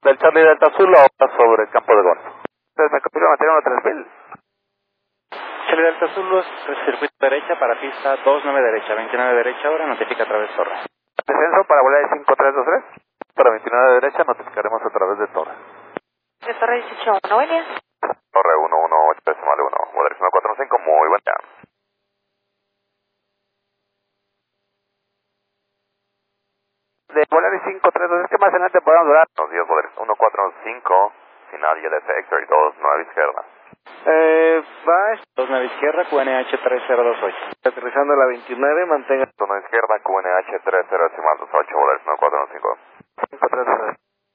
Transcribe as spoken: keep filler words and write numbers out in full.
Del Charlie Delta Azul ahora sobre el campo de golf. Entonces me confirma mantener tres mil. Charlie Delta Azul, circuito derecha para pista dos nueve derecha, veintinueve derecha ahora, notifica a través de Torre. Descenso para volar de cinco tres dos tres. Para veintinueve derecha notificaremos a través de Torre. De Torre dieciocho uno, buen día. Torre uno uno ocho decimal uno, moderación cuatro cinco, muy buen día. De volar de cinco tres dos, es que más adelante podemos volar. Buenos días, volar uno cuatro cinco, final y el efecto y dos nueve izquierda. Eh, va dos nueve izquierda, Q N H tres cero dos ocho. Aterrizando a la veintinueve, mantenga. dos nueve izquierda, Q N H tres cero decimal dos ocho, volar uno cuatro cinco. cinco tres dos.